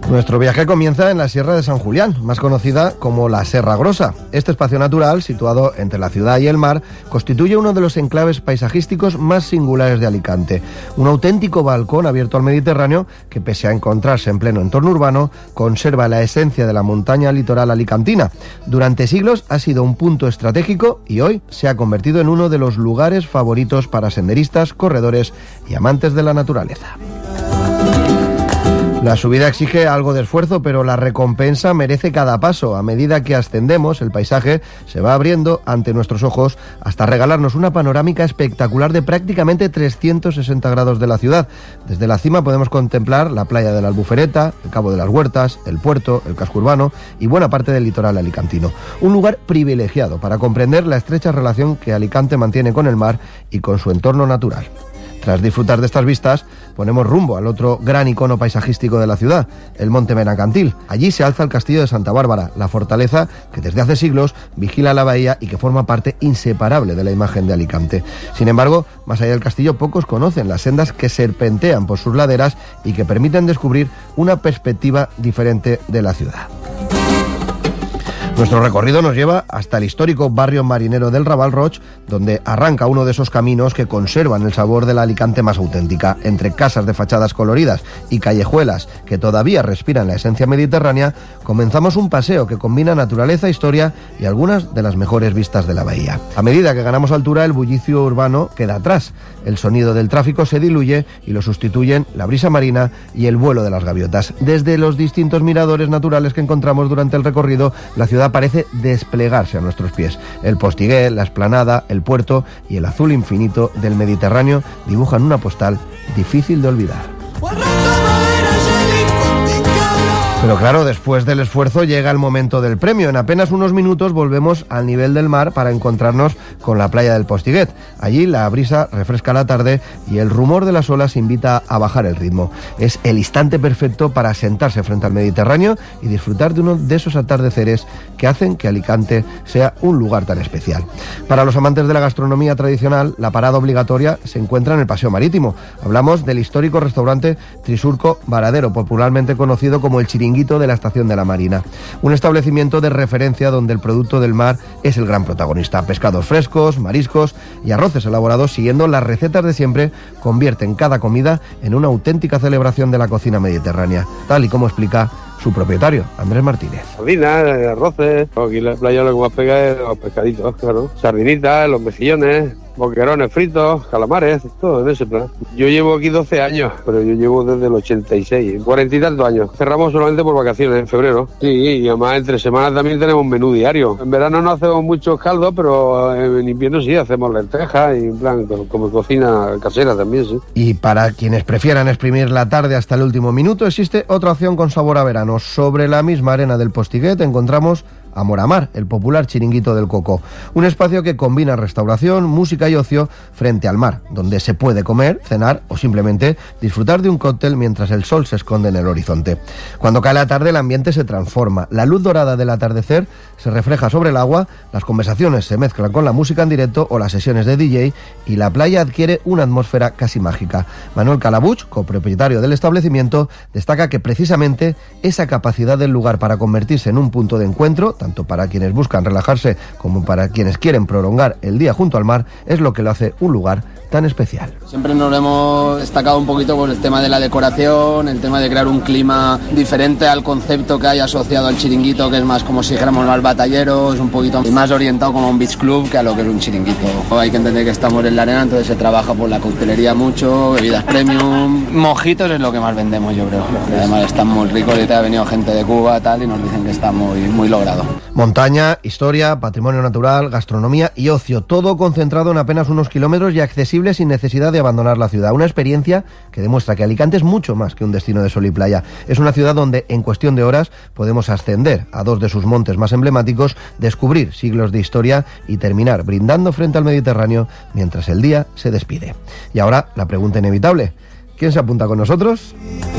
Nuestro viaje comienza en la Sierra de San Julián, más conocida como la Serra Grosa. Este espacio natural, situado entre la ciudad y el mar, constituye uno de los enclaves paisajísticos más singulares de Alicante. Un auténtico balcón abierto al Mediterráneo que, pese a encontrarse en pleno entorno urbano, conserva la esencia de la montaña litoral alicantina. Durante siglos ha sido un punto estratégico y hoy se ha convertido en uno de los lugares favoritos para senderistas, corredores y amantes de la naturaleza. La subida exige algo de esfuerzo, pero la recompensa merece cada paso. A medida que ascendemos, el paisaje se va abriendo ante nuestros ojos hasta regalarnos una panorámica espectacular de prácticamente 360 grados de la ciudad. Desde la cima podemos contemplar la playa de la Albufereta, el Cabo de las Huertas, el puerto, el casco urbano y buena parte del litoral alicantino. Un lugar privilegiado para comprender la estrecha relación que Alicante mantiene con el mar y con su entorno natural. Tras disfrutar de estas vistas, ponemos rumbo al otro gran icono paisajístico de la ciudad, el Monte Benacantil. Allí se alza el castillo de Santa Bárbara, la fortaleza que desde hace siglos vigila la bahía y que forma parte inseparable de la imagen de Alicante. Sin embargo, más allá del castillo, pocos conocen las sendas que serpentean por sus laderas y que permiten descubrir una perspectiva diferente de la ciudad. Nuestro recorrido nos lleva hasta el histórico barrio marinero del Raval Roig, donde arranca uno de esos caminos que conservan el sabor de la Alicante más auténtica. Entre casas de fachadas coloridas y callejuelas que todavía respiran la esencia mediterránea, comenzamos un paseo que combina naturaleza, historia y algunas de las mejores vistas de la bahía. A medida que ganamos altura, el bullicio urbano queda atrás. El sonido del tráfico se diluye y lo sustituyen la brisa marina y el vuelo de las gaviotas. Desde los distintos miradores naturales que encontramos durante el recorrido, la ciudad parece desplegarse a nuestros pies. El Postiguet, la Explanada, el puerto y el azul infinito del Mediterráneo dibujan una postal difícil de olvidar. Pero claro, después del esfuerzo llega el momento del premio. En apenas unos minutos volvemos al nivel del mar para encontrarnos con la playa del Postiguet. Allí la brisa refresca la tarde y el rumor de las olas invita a bajar el ritmo. Es el instante perfecto para sentarse frente al Mediterráneo y disfrutar de uno de esos atardeceres que hacen que Alicante sea un lugar tan especial. Para los amantes de la gastronomía tradicional, la parada obligatoria se encuentra en el Paseo Marítimo. Hablamos del histórico restaurante Trisurco Varadero, popularmente conocido como el Chiringuito de la Estación de la Marina. Un establecimiento de referencia donde el producto del mar es el gran protagonista. Pescados frescos, mariscos y arroces elaborados siguiendo las recetas de siempre convierten cada comida en una auténtica celebración de la cocina mediterránea, tal y como explica su propietario, Andrés Martínez. Sardinas, arroces, aquí en la playa lo que más pega es los pescaditos, claro. Sardinitas, los mejillones, boquerones fritos, calamares, todo en ese plan. Yo llevo aquí 12 años, pero yo llevo desde el 86, 40 y tantos años. Cerramos solamente por vacaciones en febrero. Sí, y además entre semanas también tenemos menú diario. En verano no hacemos muchos caldos, pero en invierno sí hacemos lentejas y en plan como cocina casera también, sí. Y para quienes prefieran exprimir la tarde hasta el último minuto, existe otra opción con sabor a verano. Sobre la misma arena del Postiguet encontramos Amor a Mar, el popular Chiringuito del Coco. Un espacio que combina restauración, música y ocio frente al mar, donde se puede comer, cenar o simplemente disfrutar de un cóctel mientras el sol se esconde en el horizonte. Cuando cae la tarde el ambiente se transforma. La luz dorada del atardecer se refleja sobre el agua, las conversaciones se mezclan con la música en directo o las sesiones de DJ y la playa adquiere una atmósfera casi mágica. Manuel Calabuch, copropietario del establecimiento, destaca que precisamente esa capacidad del lugar para convertirse en un punto de encuentro, tanto para quienes buscan relajarse como para quienes quieren prolongar el día junto al mar, es lo que lo hace un lugar tan especial. Siempre nos hemos destacado un poquito por el tema de la decoración, el tema de crear un clima diferente al concepto que hay asociado al chiringuito, que es más como si dijéramos más batallero, es un poquito más orientado como a un beach club que a lo que es un chiringuito. Hay que entender que estamos en la arena, entonces se trabaja por la coctelería mucho, bebidas premium, mojitos es lo que más vendemos, yo creo. Además están muy ricos, ahorita ha venido gente de Cuba tal y nos dicen que está muy logrado. Montaña, historia, patrimonio natural, gastronomía y ocio, todo concentrado en apenas unos kilómetros y accesible sin necesidad de abandonar la ciudad. Una experiencia que demuestra que Alicante es mucho más que un destino de sol y playa. Es una ciudad donde en cuestión de horas podemos ascender a dos de sus montes más emblemáticos, descubrir siglos de historia y terminar brindando frente al Mediterráneo mientras el día se despide. Y ahora la pregunta inevitable: ¿quién se apunta con nosotros?